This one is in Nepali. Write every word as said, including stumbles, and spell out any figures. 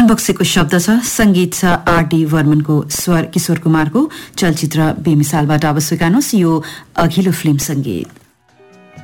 बक्सेको शब्द छ, संगीत छ आरडी वर्मनको, स्वर किशोर कुमारको, चलचित्र बेमिसालबाट अब सुकानुस् यो अघिल्लो फिल्म संगीत।